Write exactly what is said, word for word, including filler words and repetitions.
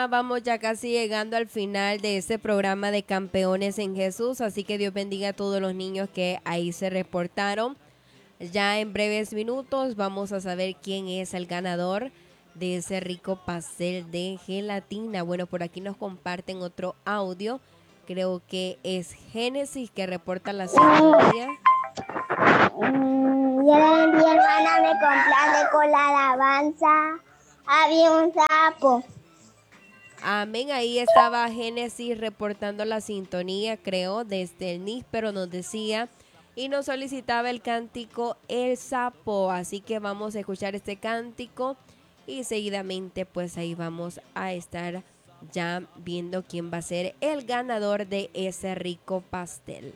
ya vamos ya casi llegando al final de este programa de Campeones en Jesús, así que Dios bendiga a todos los niños que ahí se reportaron. Ya en breves minutos vamos a saber quién es el ganador de ese rico pastel de gelatina. Bueno, por aquí nos comparten otro audio. Creo que es Génesis que reporta la sintonía. Mm, yo le envié, hermana, me complace con la alabanza. Había un sapo. Amén, ahí estaba Génesis reportando la sintonía, creo, desde el níspero nos decía y nos solicitaba el cántico El Sapo, así que vamos a escuchar este cántico y seguidamente pues ahí vamos a estar ya viendo quién va a ser el ganador de ese rico pastel.